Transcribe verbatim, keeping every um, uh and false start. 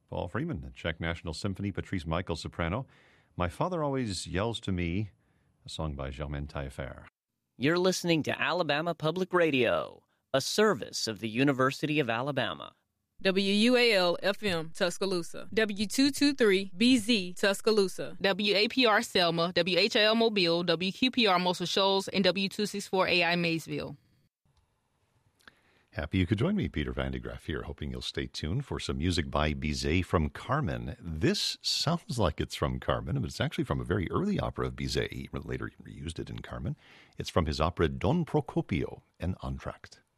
Paul Freeman, the Czech National Symphony, Patrice Michael, soprano. My Father Always Yells to Me, a song by Germaine Taillefer. You're listening to Alabama Public Radio, a service of the University of Alabama. W U A L F M Tuscaloosa, W two twenty-three B Z Tuscaloosa, W A P R Selma, W H L Mobile, W Q P R Muscle Shoals, and W two sixty-four A I Maysville. Happy you could join me, Peter Van de Graaff here, hoping you'll stay tuned for some music by Bizet from Carmen. This sounds like it's from Carmen, but it's actually from a very early opera of Bizet. He later reused it in Carmen. It's from his opera Don Procopio, an entr'acte.